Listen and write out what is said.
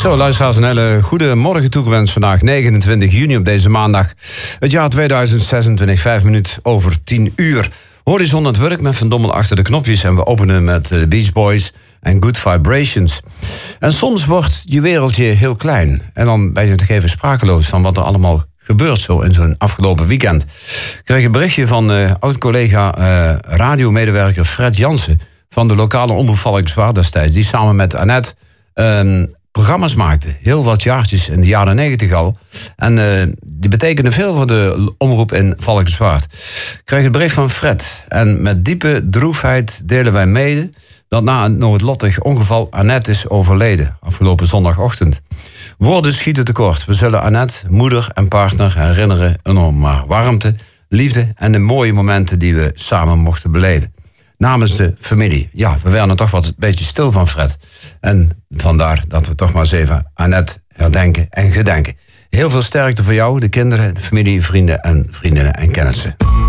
Zo, luisteraars, een hele goede morgen toegewenst. Vandaag 29 juni op deze maandag. Het jaar 2026, 5 minuten over 10 uur. Horizon aan het werk met Van Dommel achter de knopjes. En we openen met de Beach Boys en Good Vibrations. En soms wordt je wereldje heel klein. En dan ben je toch even sprakeloos van wat er allemaal gebeurt zo in zo'n afgelopen weekend. Ik kreeg een berichtje van oud-collega radiomedewerker Fred Jansen van de lokale omroep Valkenswaard destijds, die samen met Annette programma's maakte. Heel wat jaartjes in de jaren 90 al. En die betekende veel voor de omroep in Valkenswaard. Ik kreeg een bericht van Fred. En met diepe droefheid delen wij mede dat na een noodlottig ongeval Annette is overleden. Afgelopen zondagochtend. Woorden schieten tekort. We zullen Annette, moeder en partner herinneren aan warmte, liefde en de mooie momenten die we samen mochten beleven. Namens de familie. Ja, we werden toch wat een beetje stil van Fred. En vandaar dat we toch maar eens even Annette herdenken en gedenken. Heel veel sterkte voor jou, de kinderen, de familie, vrienden en vriendinnen en kennissen.